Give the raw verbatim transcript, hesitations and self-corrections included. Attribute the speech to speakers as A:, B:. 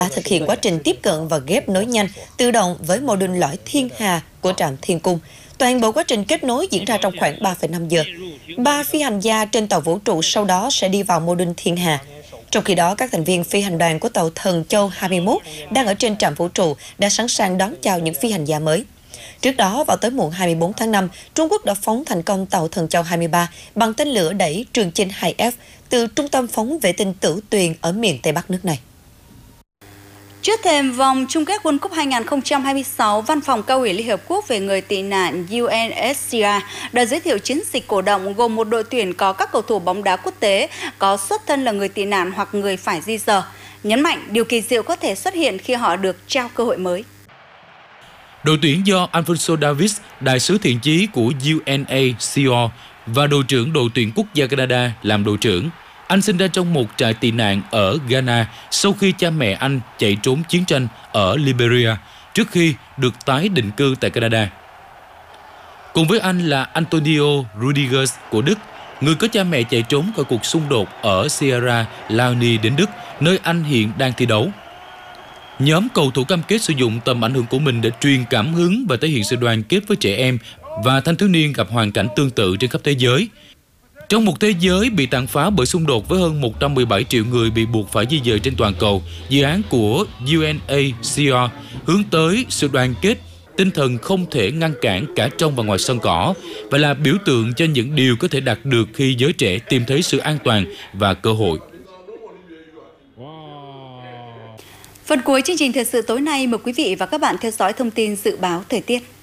A: đã thực hiện quá trình tiếp cận và ghép nối nhanh tự động với mô đun lõi Thiên Hà của trạm Thiên Cung. Toàn bộ quá trình kết nối diễn ra trong khoảng ba phẩy năm giờ. Ba phi hành gia trên tàu vũ trụ sau đó sẽ đi vào mô đun Thiên Hà. Trong khi đó, các thành viên phi hành đoàn của tàu Thần Châu hai mươi mốt đang ở trên trạm vũ trụ đã sẵn sàng đón chào những phi hành gia mới. Trước đó, vào tối muộn hai mươi tư tháng năm, Trung Quốc đã phóng thành công tàu Thần Châu hai mươi ba bằng tên lửa đẩy Trường Chinh hai F từ trung tâm phóng vệ tinh Tử Tuyền ở miền Tây Bắc nước này.
B: Trước thềm vòng chung kết World Cup hai nghìn không trăm hai mươi sáu, Văn phòng Cao ủy Liên Hợp Quốc về người tị nạn U N H C R đã giới thiệu chiến dịch cổ động gồm một đội tuyển có các cầu thủ bóng đá quốc tế có xuất thân là người tị nạn hoặc người phải di dời, nhấn mạnh điều kỳ diệu có thể xuất hiện khi họ được trao cơ hội mới.
C: Đội tuyển do Alfonso Davies, đại sứ thiện chí của U N H C R và đội trưởng đội tuyển quốc gia Canada làm đội trưởng. Anh sinh ra trong một trại tị nạn ở Ghana sau khi cha mẹ anh chạy trốn chiến tranh ở Liberia trước khi được tái định cư tại Canada. Cùng với anh là Antonio Rüdiger của Đức, người có cha mẹ chạy trốn khỏi cuộc xung đột ở Sierra Leone đến Đức, nơi anh hiện đang thi đấu. Nhóm cầu thủ cam kết sử dụng tầm ảnh hưởng của mình để truyền cảm hứng và thể hiện sự đoàn kết với trẻ em và thanh thiếu niên gặp hoàn cảnh tương tự trên khắp thế giới. Trong một thế giới bị tàn phá bởi xung đột với hơn một trăm mười bảy triệu người bị buộc phải di dời trên toàn cầu, dự án của U N H C R hướng tới sự đoàn kết, tinh thần không thể ngăn cản cả trong và ngoài sân cỏ và là biểu tượng cho những điều có thể đạt được khi giới trẻ tìm thấy sự an toàn và cơ hội.
B: Phần cuối chương trình thời sự tối nay, mời quý vị và các bạn theo dõi thông tin dự báo thời tiết.